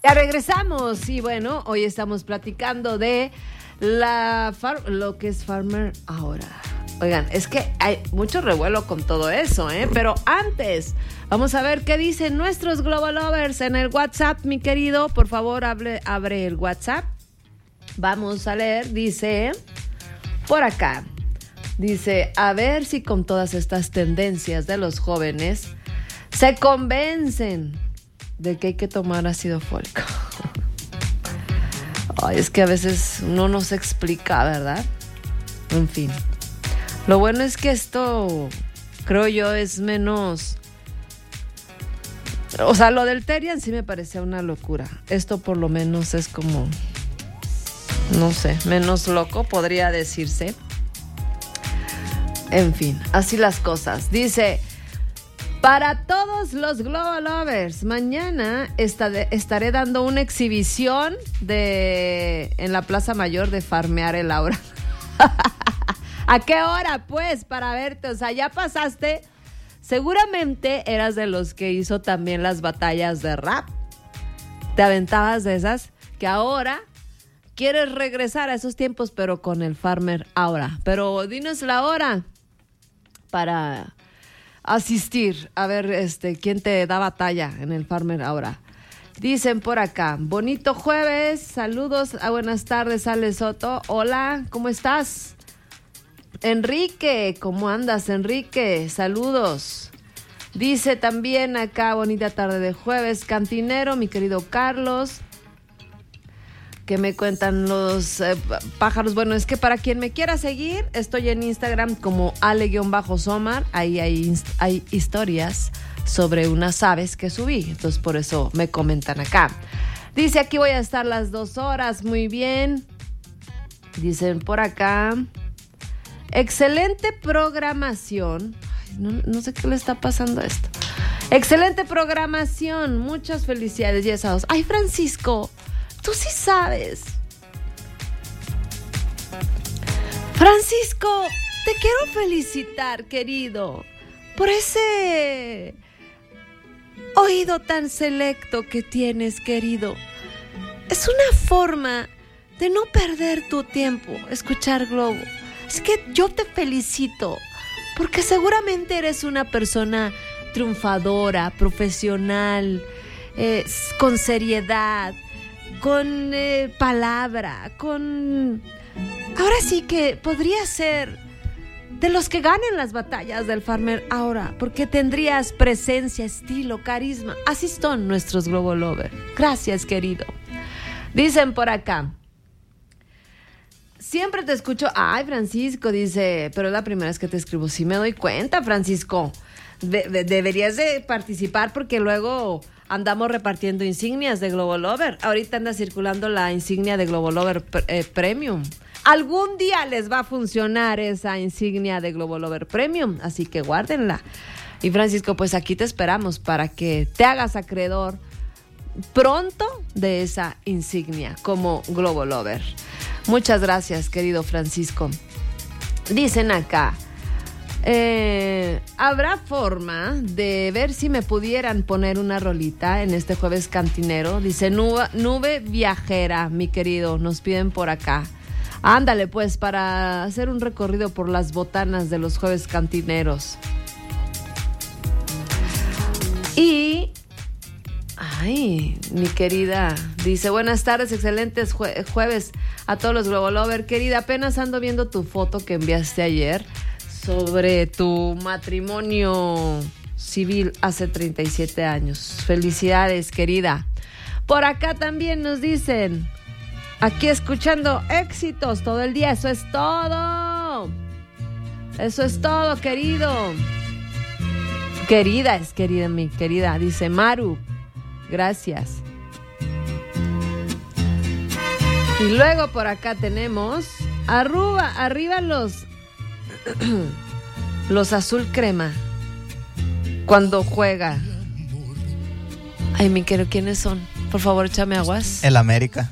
Ya regresamos y bueno, hoy estamos platicando de lo que es Farmer ahora. Oigan, es que hay mucho revuelo con todo eso, pero antes vamos a ver qué dicen nuestros Global Lovers en el WhatsApp, mi querido. Por favor, abre el WhatsApp. Vamos a leer, dice por acá. Dice, a ver si con todas estas tendencias de los jóvenes se convencen de que hay que tomar ácido fólico. Ay, es que a veces uno no se explica, ¿verdad? En fin. Lo bueno es que esto, creo yo, es menos... O sea, lo del Terian sí me parecía una locura. Esto por lo menos es como... No sé, menos loco, podría decirse. En fin, así las cosas. Dice, para todos los Global Lovers, mañana estaré dando una exhibición en la Plaza Mayor de Farmear el Aura. ¿A qué hora, pues, para verte? O sea, ya pasaste. Seguramente eras de los que hizo también las batallas de rap. Te aventabas de esas que ahora quieres regresar a esos tiempos, pero con el Farmer ahora. Pero dinos la hora para asistir a ver quién te da batalla en el Farmer ahora. Dicen por acá, bonito jueves, saludos, buenas tardes, Ale Soto. Hola, ¿cómo estás? Enrique, ¿cómo andas, Enrique? Saludos. Dice también acá, bonita tarde de jueves, cantinero, mi querido Carlos. Que me cuentan los pájaros. Bueno, es que para quien me quiera seguir, estoy en Instagram como Ale-Somar. Ahí hay historias sobre unas aves que subí. Entonces, por eso me comentan acá. Dice, aquí voy a estar las 2 horas. Muy bien. Dicen por acá. Excelente programación. Ay, no sé qué le está pasando a esto. Excelente programación. Muchas felicidades. Y esos. Ay, Francisco. Tú sí sabes. Francisco, te quiero felicitar, querido, por ese oído tan selecto que tienes, querido. Es una forma de no perder tu tiempo, escuchar Globo. Es que yo te felicito, porque seguramente eres una persona triunfadora, profesional, con seriedad, con palabra, con... Ahora sí que podría ser de los que ganen las batallas del Farmer ahora, porque tendrías presencia, estilo, carisma. Así son nuestros Global Lovers. Gracias, querido. Dicen por acá, siempre te escucho. Ay, Francisco, dice, pero es la primera vez que te escribo. Sí me doy cuenta, Francisco. Deberías de participar porque luego andamos repartiendo insignias de Global Lover. Ahorita anda circulando la insignia de Global Lover Premium. Algún día les va a funcionar esa insignia de Global Lover Premium, así que guárdenla. Y Francisco, pues aquí te esperamos para que te hagas acreedor pronto de esa insignia como Global Lover. Muchas gracias, querido Francisco. Dicen acá, ¿habrá forma de ver si me pudieran poner una rolita en este jueves cantinero? Dice nube viajera, mi querido, nos piden por acá. Ándale pues, para hacer un recorrido por las botanas de los jueves cantineros. Y ay, mi querida, dice, buenas tardes, excelentes jueves a todos los Global Lover. Querida, apenas ando viendo tu foto que enviaste ayer sobre tu matrimonio civil hace 37 años. Felicidades, querida. Por acá también nos dicen, aquí escuchando éxitos todo el día. Eso es todo. Eso es todo, querido. Querida, es querida, mi querida. Dice Maru, gracias. Y luego por acá tenemos arriba los azul crema cuando juega. Ay, mi querido, ¿quiénes son? Por favor, échame aguas. El América.